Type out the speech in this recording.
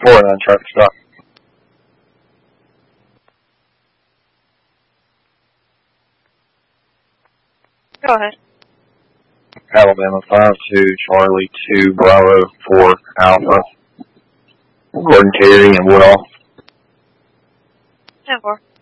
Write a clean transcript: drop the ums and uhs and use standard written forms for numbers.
409 traffic stop. Go ahead. Alabama 52 Charlie 2 Bravo 4 Alpha. Gordon Carey and Woodall. 10-4.